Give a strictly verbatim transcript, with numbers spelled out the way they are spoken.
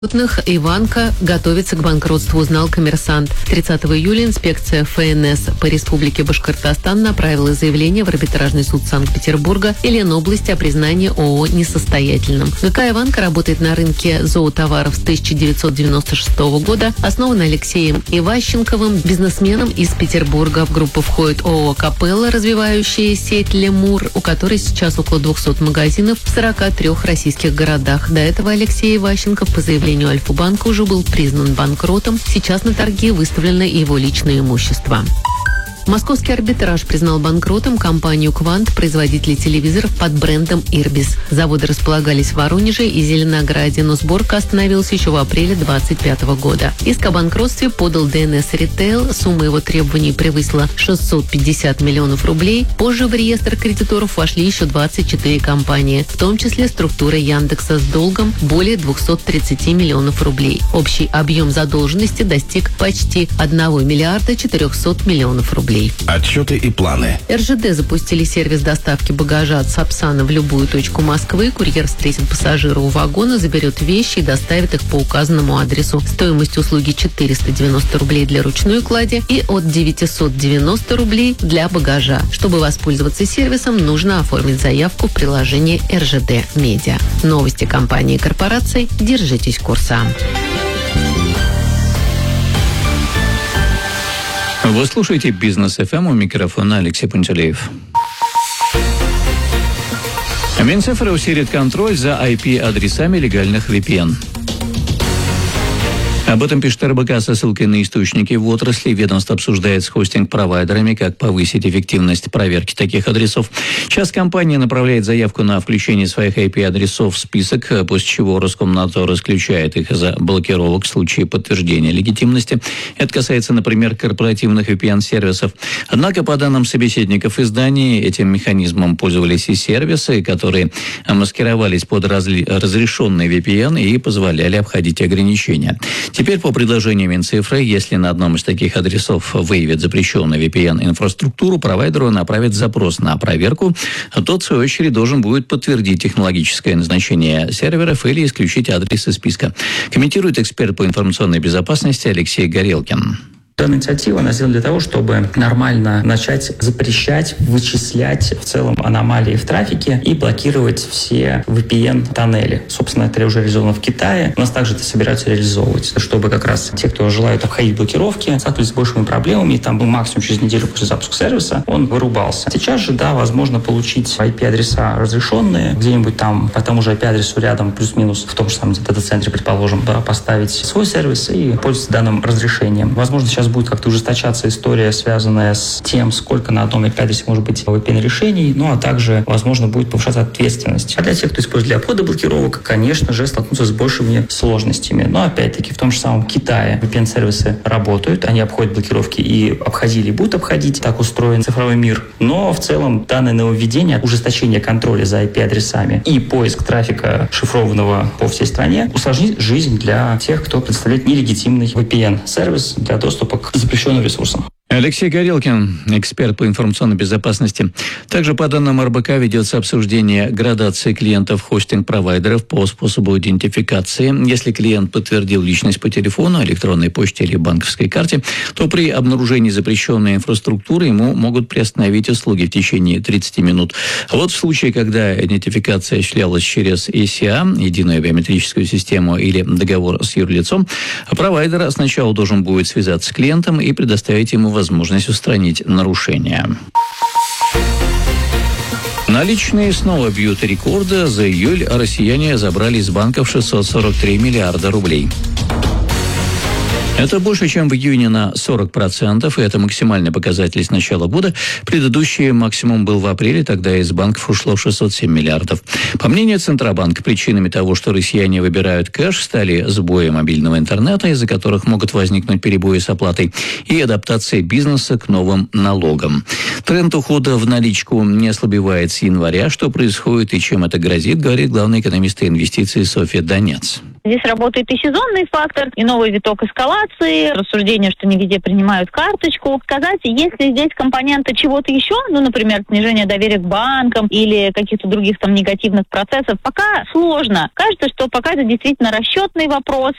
Иванка готовится к банкротству, узнал «Коммерсант». тридцатого июля инспекция эф эн эс по Республике Башкортостан направила заявление в арбитражный суд Санкт-Петербурга и Ленобласти о признании ООО несостоятельным. гэ ка «Иванка» работает на рынке зоотоваров с тысяча девятьсот девяносто шестого года, основана Алексеем Иващенковым, бизнесменом из Петербурга. В группу входит ООО «Капелла», развивающая сеть «Лемур», у которой сейчас около двухсот магазинов в сорока трёх российских городах. До этого Алексей Иващенков по заявлению Альфа-банка уже был признан банкротом. Сейчас на торги выставлено его личное имущество. Московский арбитраж признал банкротом компанию «Квант», производителей телевизоров под брендом «Ирбис». Заводы располагались в Воронеже и Зеленограде, но сборка остановилась еще в апреле две тысячи двадцать пятого года. Иск о банкротстве подал дэ эн эс Retail. Сумма его требований превысила шестьсот пятьдесят миллионов рублей. Позже в реестр кредиторов вошли еще двадцать четыре компании, в том числе структура Яндекса с долгом более двухсот тридцати миллионов рублей. Общий объем задолженности достиг почти одного миллиарда четырехсот миллионов рублей. Отчеты и планы. эр жэ дэ запустили сервис доставки багажа от Сапсана в любую точку Москвы. Курьер встретит пассажира у вагона, заберет вещи и доставит их по указанному адресу. Стоимость услуги четыреста девяносто рублей для ручной клади и от девятисот девяноста рублей для багажа. Чтобы воспользоваться сервисом, нужно оформить заявку в приложении эр жэ дэ Медиа. Новости компании и корпораций. Держитесь курса. Вы слушаете «Бизнес эф эм», у микрофона Алексей Пантелеев. Минцифра усилит контроль за ай пи-адресами легальных ви пи эн. Об этом пишет эр бэ ка со ссылкой на источники в отрасли. Ведомство обсуждает с хостинг-провайдерами, как повысить эффективность проверки таких адресов. Сейчас компания направляет заявку на включение своих ай пи-адресов в список, после чего Роскомнадзор исключает их из-за блокировок в случае подтверждения легитимности. Это касается, например, корпоративных ви пи эн-сервисов. Однако, по данным собеседников изданий, этим механизмом пользовались и сервисы, которые маскировались под разли- разрешенный ви пи эн и позволяли обходить ограничения. Теперь, по предложению Минцифры, если на одном из таких адресов выявят запрещенную ви пи эн-инфраструктуру, провайдеру направит запрос на проверку. Тот, в свою очередь, должен будет подтвердить технологическое назначение серверов или исключить адрес из списка. Комментирует эксперт по информационной безопасности Алексей Горелкин. Данная инициатива, она сделана для того, чтобы нормально начать запрещать, вычислять в целом аномалии в трафике и блокировать все ви пи эн-тоннели. Собственно, это уже реализовано в Китае. У нас также это собираются реализовывать, чтобы как раз те, кто желают обходить блокировки, сталкивались с большими проблемами, и там был максимум через неделю после запуска сервиса, он вырубался. Сейчас же, да, возможно получить ай пи-адреса разрешенные, где-нибудь там по тому же ай пи-адресу рядом, плюс-минус, в том же самом дата-центре, предположим, да, поставить свой сервис и пользоваться данным разрешением. Возможно, сейчас будет как-то ужесточаться история, связанная с тем, сколько на одном ай пи-адресе может быть ви пи эн-решений, ну а также, возможно, будет повышаться ответственность. А для тех, кто использует для обхода блокировок, конечно же, столкнутся с большими сложностями. Но, опять-таки, в том же самом Китае ви пи эн-сервисы работают, они обходят блокировки и обходили, и будут обходить. Так устроен цифровой мир. Но, в целом, данное нововведение, ужесточение контроля за ай пи-адресами и поиск трафика шифрованного по всей стране усложнит жизнь для тех, кто представляет нелегитимный ви пи эн-сервис для доступа к запрещенным ресурсам. Алексей Горелкин, эксперт по информационной безопасности. Также, по данным эр бэ ка, ведется обсуждение градации клиентов хостинг-провайдеров по способу идентификации. Если клиент подтвердил личность по телефону, электронной почте или банковской карте, то при обнаружении запрещенной инфраструктуры ему могут приостановить услуги в течение тридцати минут. А вот в случае, когда идентификация осуществлялась через эй си эй, единую биометрическую систему или договор с юрлицом, провайдер сначала должен будет связаться с клиентом и предоставить ему возможность возможность устранить нарушения. Наличные снова бьют рекорды. За июль россияне забрали из банков шестьсот сорок три миллиарда рублей. Это больше, чем в июне на сорок процентов, и это максимальный показатель с начала года. Предыдущий максимум был в апреле, тогда из банков ушло шестьсот семь миллиардов. По мнению Центробанка, причинами того, что россияне выбирают кэш, стали сбои мобильного интернета, из-за которых могут возникнуть перебои с оплатой, и адаптация бизнеса к новым налогам. Тренд ухода в наличку не ослабевает с января. Что происходит и чем это грозит, говорит главный экономист инвестиций Софья Донец. Здесь работает и сезонный фактор, и новый виток эскалации, рассуждение, что не везде принимают карточку. Сказать, есть ли здесь компоненты чего-то еще, ну, например, снижение доверия к банкам или каких-то других там негативных процессов, пока сложно. Кажется, что пока это действительно расчетный вопрос,